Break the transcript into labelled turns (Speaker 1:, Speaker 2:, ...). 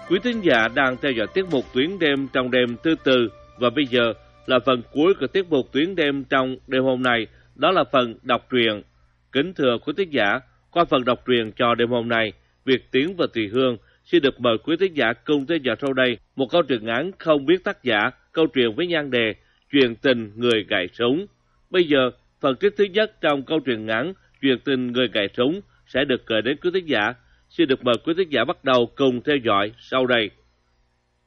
Speaker 1: Quý thính giả đang theo dõi tiết mục Tuyến đêm trong đêm thứ tư, và bây giờ là phần cuối của tiết mục Tuyến đêm trong đêm hôm nay, đó là phần đọc truyện. Kính thưa quý thính giả, qua phần đọc truyện cho đêm hôm nay, Việt Tiến và Thùy Hương xin được mời quý thính giả cùng theo dõi sau đây một câu truyện ngắn không biết tác giả, câu chuyện với nhan đề Chuyện tình người gậy súng. Bây giờ, phần trích thứ nhất trong câu truyện ngắn Chuyện tình người gậy súng sẽ được gửi đến quý thính giả. Xin được mời quý thính giả bắt đầu cùng theo dõi sau đây.